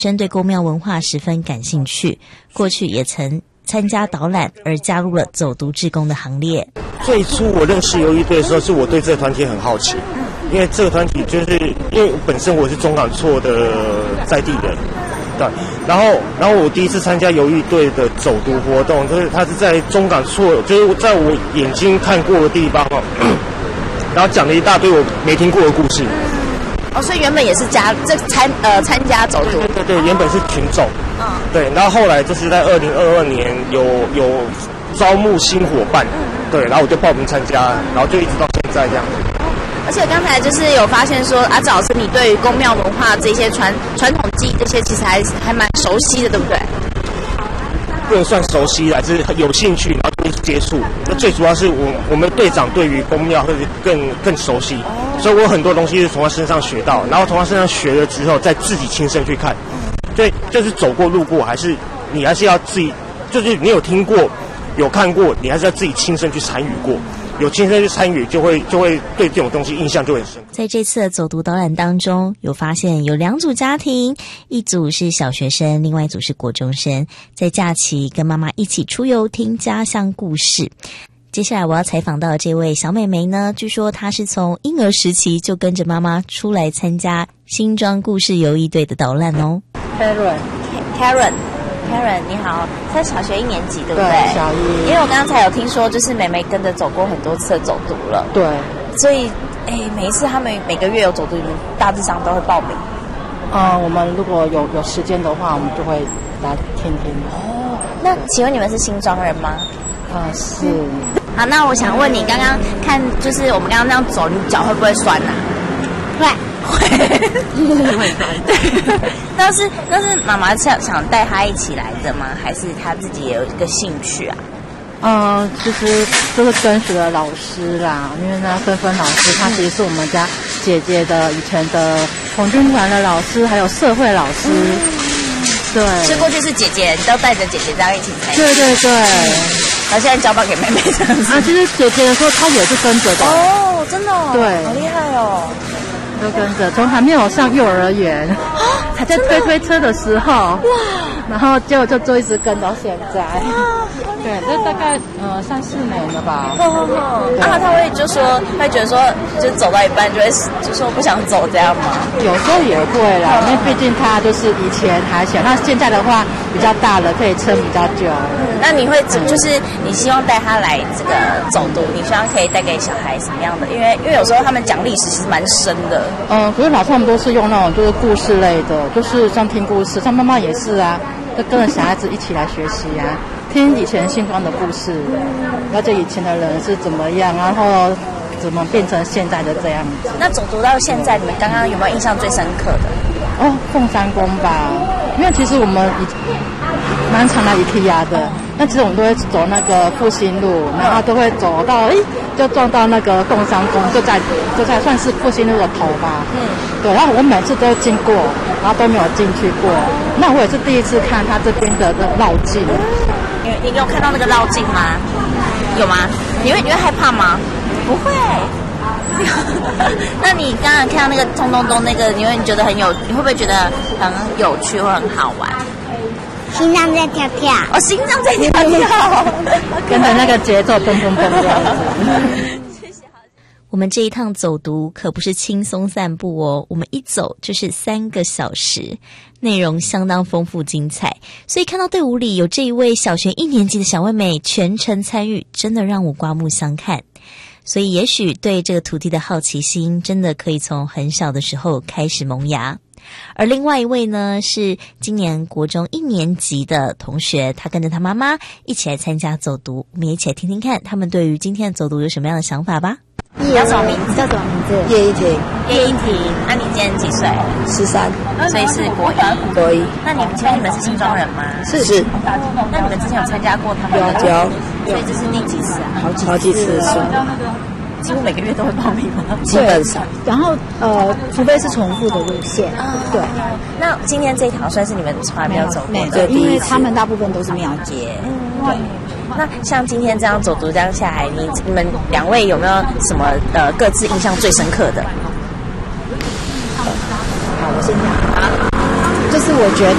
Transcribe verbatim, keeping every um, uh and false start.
针对宫庙文化十分感兴趣，过去也曾参加导览而加入了走读志工的行列。 最初我认识游艺队的时候，是我对这个团体很好奇，因为这个团体就是因为本身我是中港厝的在地人，对，然后然后我第一次参加游艺队的走读活动，就是他是在中港厝，就是在我眼睛看过的地方哦，然后讲了一大堆我没听过的故事。 哦，所以原本也是加这参呃参加走读， 对对对，原本是群众，嗯，对，然后后来就是在二零二二年有有招募新伙伴，对，然后我就报名参加，然后就一直到现在这样子。 而且刚才就是有发现说，阿赵老师你对于宫庙文化这些传传统技艺这些其实还还蛮熟悉的，对不对？ 不能算熟悉啦，就是有兴趣，然后就接触。那最主要是我我们队长对于宫庙会更更熟悉，所以我很多东西是从他身上学到，然后从他身上学了之后，再自己亲身去看。所以就是走过路过，还是你还是要自己，就是你有听过、有看过，你还是要自己亲身去参与过。有亲身去参与，就会就会对这种东西印象就很深。 在这次的走读导览当中，有发现有两组家庭，一组是小学生，另外一组是国中生，在假期跟妈妈一起出游听家乡故事。接下来我要采访到的这位小妹妹呢，据说她是从婴儿时期就跟着妈妈出来参加新庄故事游艺队的导览哦。 Karen Karen Karen 你好，在小学一年级对不对？ 对，小一。 因为我刚才有听说，就是妹妹跟着走过很多次的走读了。 对。 所以，哎，每一次他们每个月有走读，你们大致上都会报名。 呃，我们如果有有时间的话，我们就会来听听。 哦，那请问你们是新庄人吗？ 呃，是。 好，那我想问你，刚刚看就是我们刚刚这样走，你脚会不会酸啊？ 会。 会，对，那是那是妈妈想想带他一起来的吗？还是他自己也有一个兴趣啊？ 呃，其实就是跟随了老师啦，因为呢，芬芬老师她其实是我们家姐姐的以前的童军团的老师，还有社会老师。嗯、对， 所以过去是姐姐都带着姐姐这样一起参与。 对对对。 然后现在交棒给妹妹这样子。 啊，其实姐姐的时候她也是跟着的。 哦，真的、哦。 对。 好厉害哦。 都跟着，从还没有上幼儿园，还在推推车的时候，哇，然后就就就一直跟到现在，对，这大概呃三四年了吧。 哦哦哦。啊，他会就说，会觉得说，就走到一半就会就说不想走这样吗？ 有时候也会啦，因为毕竟他就是以前还小，那现在的话比较大了，可以撑比较久。 嗯，那你会就是你希望带他来这个走读，你希望可以带给小孩什么样的？因为因为有时候他们讲历史其实蛮深的。 嗯，可是老师他们都是用那种就是故事类的，就是像听故事，像妈妈也是啊，就跟着小孩子一起来学习啊，听以前新庄的故事，了解以前的人是怎么样，然后怎么变成现在的这样子。 那走读到现在，你们刚刚有没有印象最深刻的？ 哦，凤山宫吧，因为其实我们蛮常来宜提亚的，那其实我们都会走那个复兴路，然后都会走到，哎，就撞到那个凤山宫，就在就在算是复兴路的头吧。嗯，对，然后我每次都经过，然后都没有进去过。那我也是第一次看他这边的绕境。 你你有看到那个绕境吗？有吗？你会你会害怕吗？不会。那你刚刚看到那个咚咚咚那个，你会觉得很有，你会不会觉得很有趣或很好玩？ 心脏在跳跳， 哦，心脏在跳跳， 跟着那个节奏蹦蹦蹦这样子。 我们这一趟走读可不是轻松散步哦，我们一走就是三个小时，内容相当丰富精彩，所以看到队伍里有这一位小学一年级的小妹妹全程参与，真的让我刮目相看。所以也许对这个土地的好奇心真的可以从很小的时候开始萌芽。而另外一位呢，是今年国中一年级的同学，他跟着他妈妈一起来参加走读，我们也一起来听听看他们对于今天的走读有什么样的想法吧。 你叫什么名字？ 叫什么名字？ 叶一婷。 叶一婷，那、啊、你今年几岁？ 十三， 所以是国一。 国一。 那你们请问你们是新庄人吗？ 是是。 那你们之前有参加过他们的？ 有有。 所以这是第几次啊？ 好几好几次是。 几乎每个月都会报名吗？ 基本上。 然后呃，除非是重复的路线。啊、对。 那今天这一条算是你们从来没有走过的，因为他们大部分都是庙街。 嗯，对。那像今天这样走读这样下来，你你们两位有没有什么呃各自印象最深刻的？ 好，我先讲。 就是我觉